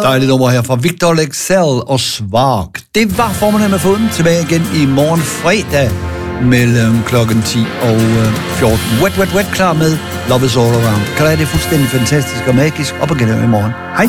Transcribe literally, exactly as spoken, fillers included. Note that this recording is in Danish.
Dejligt nummer her fra Victor Lexell og Svark. Det var formiddagen med foden. Tilbage igen i morgen fredag mellem klokken ti og fjorten. Wet, wet, wet, klar med Love is all around. Kan du have det fuldstændig fantastisk og magisk? Op og gennem i morgen. Hej.